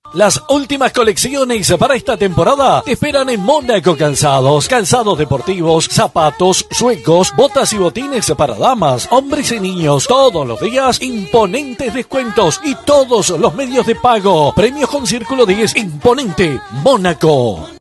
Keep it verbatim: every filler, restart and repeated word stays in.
Las últimas colecciones para esta temporada te esperan en Mónaco Calzados. Calzados deportivos, zapatos, suecos, botas y botines para damas, hombres y niños. Todos los días, imponentes descuentos y todos los medios de pago. Premios con Círculo diez. Imponente Mónaco.